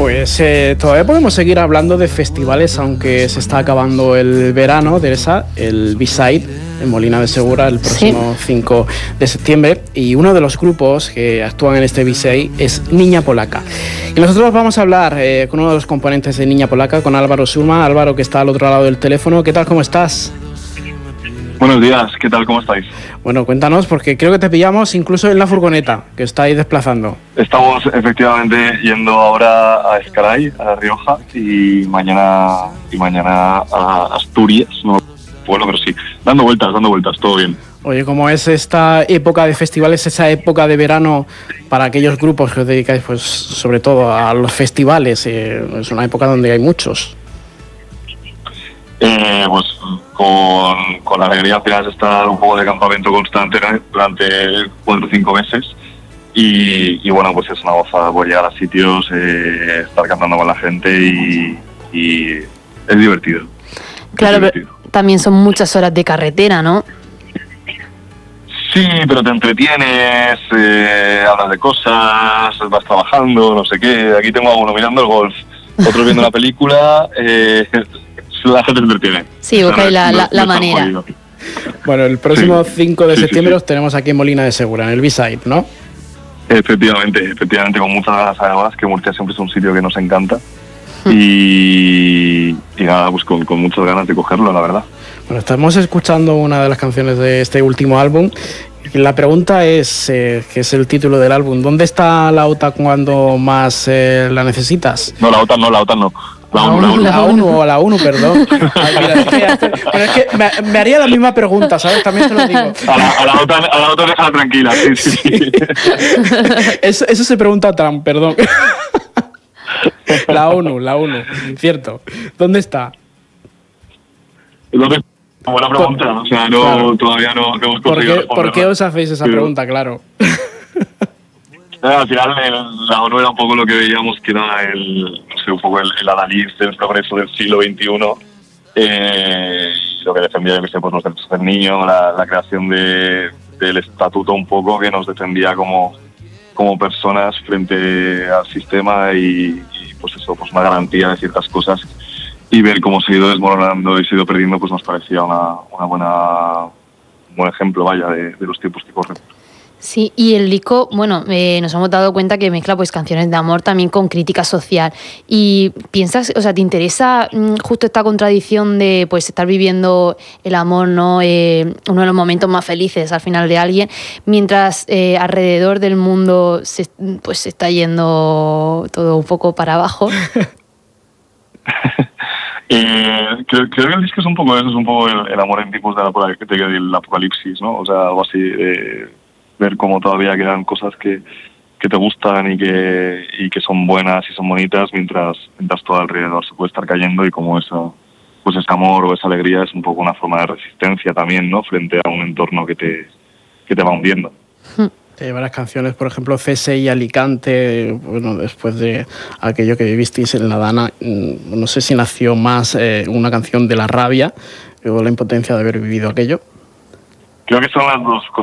Pues todavía podemos seguir hablando de festivales, aunque se está acabando el verano, Teresa, el B-Side en Molina de Segura el próximo 5 de septiembre. Y uno de los grupos que actúan en este B-Side es Niña Polaca. Y nosotros vamos a hablar con uno de los componentes de Niña Polaca, con Álvaro Sulma. Álvaro, que está al otro lado del teléfono. ¿Qué tal? ¿Cómo estás? Buenos días, ¿qué tal? ¿Cómo estáis? Bueno, cuéntanos, porque creo que te pillamos incluso en la furgoneta que estáis desplazando. Estamos efectivamente yendo ahora a Ezcaray, a La Rioja, y mañana a Asturias, no, bueno, pero sí, dando vueltas, todo bien. Oye, ¿cómo es esta época de festivales, esa época de verano para aquellos grupos que os dedicáis, pues, sobre todo a los festivales? Es una época donde hay muchos. Pues con la alegría al final es estar un poco de campamento constante, ¿no?, durante 4 o 5 meses y bueno, pues es una gozada por llegar a sitios, estar cantando con la gente y es divertido. Claro, pero también son muchas horas de carretera, ¿no? Sí, pero te entretienes, hablas de cosas, vas trabajando, no sé qué. Aquí tengo a uno mirando el golf, otro viendo la película. La gente se entretiene. Sí, buscáis la manera. Bueno, el próximo 5 de septiembre os tenemos aquí en Molina de Segura, en el B-Side, ¿no? Efectivamente, con muchas ganas además, que Murcia siempre es un sitio que nos encanta. Y nada, pues con muchas ganas de cogerlo, la verdad. Bueno, estamos escuchando una de las canciones de este último álbum. Y la pregunta es, que es el título del álbum, ¿dónde está la OTA cuando más la necesitas? No, la OTA no. La ONU, perdón. Ay, mira, pero es que me haría la misma pregunta, ¿sabes? También te lo digo. A la OTA déjala tranquila, sí. Eso se pregunta a Trump, perdón. La ONU, cierto. ¿Dónde está? ¿Dónde? Buena pregunta, o sea, claro. Todavía no hemos conseguido. ¿Por qué os hacéis esa pregunta? Claro. Al final la ONU era un poco lo que veíamos que era un poco el adalid del progreso del siglo XXI, y lo que defendía, pues, los derechos del niño, la creación del estatuto un poco que nos defendía como personas frente al sistema y pues eso, pues una garantía de ciertas cosas, y ver cómo se ha ido desmoronando y se ha ido perdiendo, pues nos parecía un buen ejemplo, vaya, de los tiempos que corren. Sí, y el disco, bueno, nos hemos dado cuenta que mezcla pues canciones de amor también con crítica social. Y piensas, o sea, ¿te interesa justo esta contradicción de pues estar viviendo el amor, ¿no? Uno de los momentos más felices al final de alguien, mientras alrededor del mundo se está yendo todo un poco para abajo? Creo que el disco es un poco eso, es un poco el amor en tiempos del apocalipsis, ¿no? O sea, algo así, ver cómo todavía quedan cosas que te gustan y que son buenas y son bonitas, mientras todo alrededor se puede estar cayendo, y como eso, pues ese amor o esa alegría es un poco una forma de resistencia también, ¿no?, frente a un entorno que te va hundiendo. Hay varias canciones, por ejemplo, Cese y Alicante, bueno, después de aquello que vivisteis en La Dana, no sé si nació más una canción de la rabia o la impotencia de haber vivido aquello. Creo que son las dos cosas